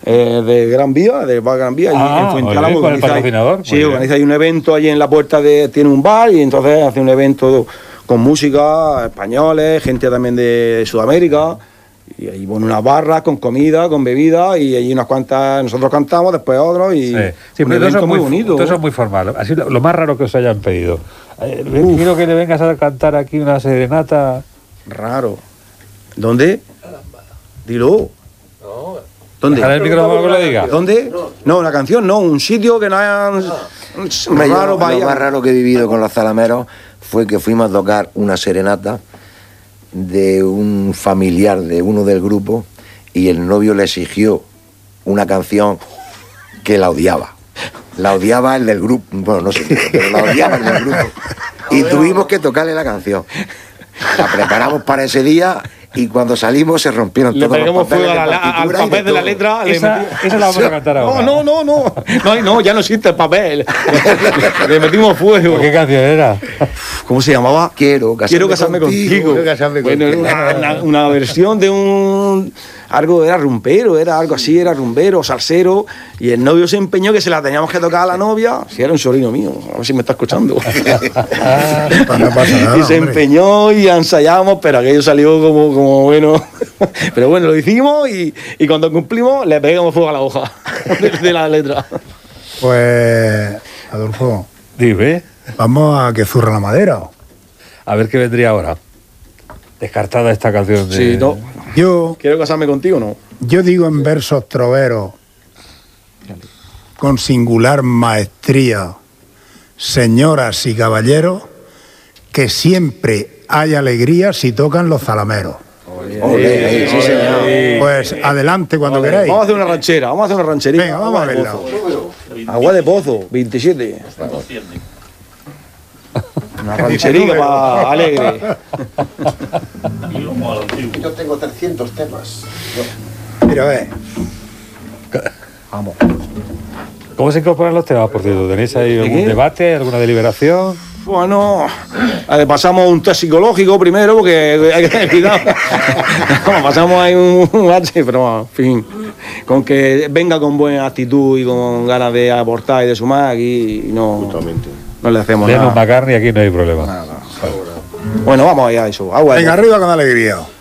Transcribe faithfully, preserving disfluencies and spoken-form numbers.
eh, de Gran Vía, de Bar Gran Vía, ah, allí en Fuentealba. ¿Con el patrocinador? Sí, organiza ahí un evento allí en la puerta de... Tiene un bar y entonces hace un evento con música, españoles, gente también de Sudamérica. Y ahí pone unas barras con comida, con bebida, y allí unas cuantas, nosotros cantamos, después otros, y sí. Sí, un evento muy, muy bonito. Todo eso es muy formal. Así lo, lo más raro que os hayan pedido. Eh, quiero que le vengas a cantar aquí una serenata. Raro. ¿Dónde? Dilo. No. ¿Dónde? Dejar el micrófono que lo diga. ¿Dónde? No, una canción, no, un sitio que no hayan... Hombre, yo, raro para lo allá. más raro que he vivido con los zalameros fue que fuimos a tocar una serenata de un familiar de uno del grupo y el novio le exigió una canción que la odiaba. La odiaba el del grupo, bueno, no sé, pero la odiaba el del grupo. Y tuvimos que tocarle la canción. La preparamos para ese día y cuando salimos se rompieron Le todos los pegamos papeles fuego a de la, al partitura y papel de, la todo. letra. le Esa, meti- esa la vamos a cantar ahora. No, no, no, no, no, no, ya no existe el papel. Le metimos fuego. ¿Qué canción era? ¿Cómo se llamaba? Quiero casarme, Quiero casarme contigo. Quiero casarme Bueno, era contigo. una, una, una versión de un... Algo era rumbero, era algo así, era rumbero, salsero, y el novio se empeñó que se la teníamos que tocar a la novia, si era un sobrino mío, a ver si me está escuchando. Pues no pasa nada, y se hombre. empeñó y ensayamos, pero aquello salió como, como bueno. Pero bueno, lo hicimos y, y cuando cumplimos le pegamos fuego a la hoja de, de la letra. Pues, Adolfo, Dime. vamos a que zurra la madera. A ver qué vendría ahora. Descartada esta canción de... Sí, no. Yo, ¿Quiero casarme contigo o no? yo digo en versos troveros, con singular maestría, señoras y caballeros, que siempre hay alegría si tocan los zalameros. Ole, sí, señor. Pues adelante cuando queráis. Vamos a hacer una ranchera, vamos a hacer una rancherita. Venga, vamos a Agua de verla. pozo. Agua de pozo, veintisiete. Una rancherita para alegre. Yo tengo trescientos temas. Mira, ve. Vamos. ¿Cómo se incorporan los temas, por cierto? ¿Tenéis ahí ¿De algún qué? debate, alguna deliberación? Bueno, eh, pasamos un test psicológico primero porque hay que tener cuidado. No, pasamos ahí un, un H, pero en fin, con que venga con buena actitud y con ganas de aportar y de sumar, aquí no, no le hacemos Lennon nada. McCartney, aquí no hay problema. Bueno, vamos allá a eso. Agua de Venga, pozo. arriba con alegría.